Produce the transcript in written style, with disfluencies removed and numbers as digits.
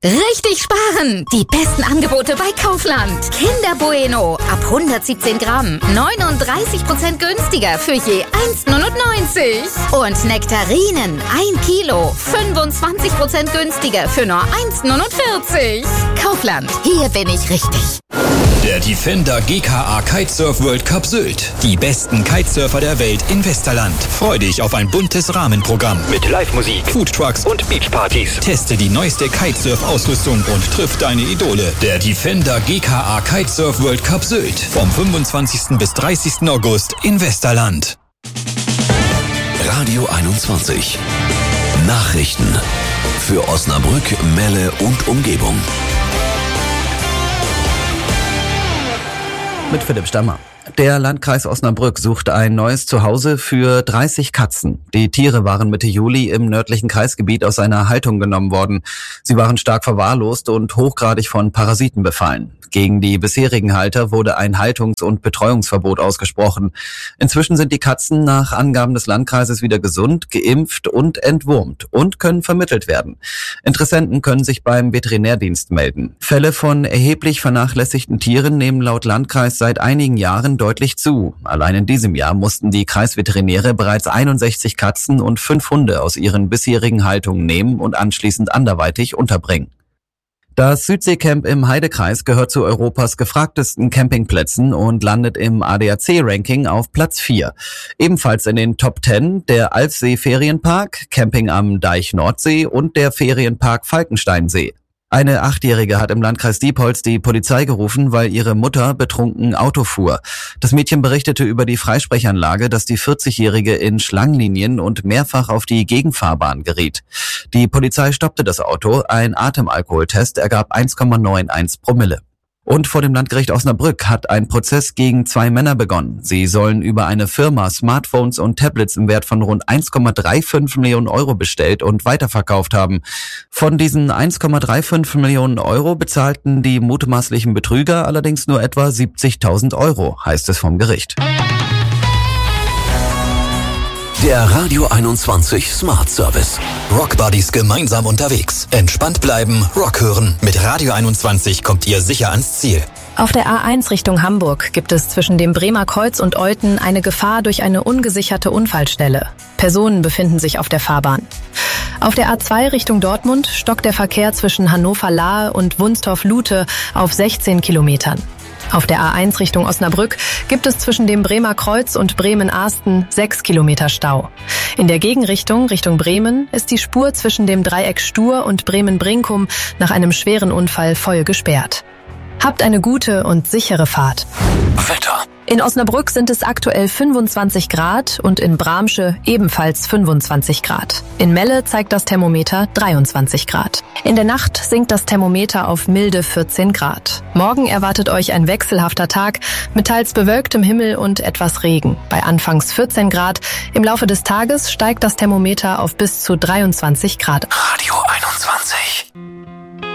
Richtig sparen! Die besten Angebote bei Kaufland. Kinder Bueno ab 117 Gramm 39% günstiger für je 1,99. Und Nektarinen 1 Kilo 25% günstiger für nur 1,49. Kaufland, hier bin ich richtig. Der Defender GKA Kitesurf World Cup Sylt. Die besten Kitesurfer der Welt in Westerland. Freu dich auf ein buntes Rahmenprogramm mit Live-Musik, Foodtrucks und Beachpartys. Teste die neueste Kitesurf-Ausrüstung und triff deine Idole. Der Defender GKA Kitesurf World Cup Sylt. Vom 25. bis 30. August in Westerland. Radio 21. Nachrichten für Osnabrück, Melle und Umgebung. Mit Philipp Stammer. Der Landkreis Osnabrück sucht ein neues Zuhause für 30 Katzen. Die Tiere waren Mitte Juli im nördlichen Kreisgebiet aus einer Haltung genommen worden. Sie waren stark verwahrlost und hochgradig von Parasiten befallen. Gegen die bisherigen Halter wurde ein Haltungs- und Betreuungsverbot ausgesprochen. Inzwischen sind die Katzen nach Angaben des Landkreises wieder gesund, geimpft und entwurmt und können vermittelt werden. Interessenten können sich beim Veterinärdienst melden. Fälle von erheblich vernachlässigten Tieren nehmen laut Landkreis seit einigen Jahren deutlich zu. Allein in diesem Jahr mussten die Kreisveterinäre bereits 61 Katzen und 5 Hunde aus ihren bisherigen Haltungen nehmen und anschließend anderweitig unterbringen. Das Südseecamp im Heidekreis gehört zu Europas gefragtesten Campingplätzen und landet im ADAC-Ranking auf Platz 4. Ebenfalls in den Top 10 der Alfsee-Ferienpark, Camping am Deich Nordsee und der Ferienpark Falkensteinsee. Eine 8-Jährige hat im Landkreis Diepholz die Polizei gerufen, weil ihre Mutter betrunken Auto fuhr. Das Mädchen berichtete über die Freisprechanlage, dass die 40-Jährige in Schlangenlinien und mehrfach auf die Gegenfahrbahn geriet. Die Polizei stoppte das Auto. Ein Atemalkoholtest ergab 1,91 Promille. Und vor dem Landgericht Osnabrück hat ein Prozess gegen 2 Männer begonnen. Sie sollen über eine Firma Smartphones und Tablets im Wert von rund 1,35 Millionen Euro bestellt und weiterverkauft haben. Von diesen 1,35 Millionen Euro bezahlten die mutmaßlichen Betrüger allerdings nur etwa 70.000 Euro, heißt es vom Gericht. Der Radio 21 Smart Service. Rockbuddies gemeinsam unterwegs. Entspannt bleiben, Rock hören. Mit Radio 21 kommt ihr sicher ans Ziel. Auf der A1 Richtung Hamburg gibt es zwischen dem Bremer Kreuz und Olten eine Gefahr durch eine ungesicherte Unfallstelle. Personen befinden sich auf der Fahrbahn. Auf der A2 Richtung Dortmund stockt der Verkehr zwischen Hannover-Lahe und Wunstorf-Lute auf 16 Kilometern. Auf der A1 Richtung Osnabrück gibt es zwischen dem Bremer Kreuz und Bremen-Ahsten 6 Kilometer Stau. In der Gegenrichtung, Richtung Bremen, ist die Spur zwischen dem Dreieck Stur und Bremen-Brinkum nach einem schweren Unfall voll gesperrt. Habt eine gute und sichere Fahrt. Wetter. In Osnabrück sind es aktuell 25 Grad und in Bramsche ebenfalls 25 Grad. In Melle zeigt das Thermometer 23 Grad. In der Nacht sinkt das Thermometer auf milde 14 Grad. Morgen erwartet euch ein wechselhafter Tag mit teils bewölktem Himmel und etwas Regen. Bei anfangs 14 Grad. Im Laufe des Tages steigt das Thermometer auf bis zu 23 Grad. Radio 21.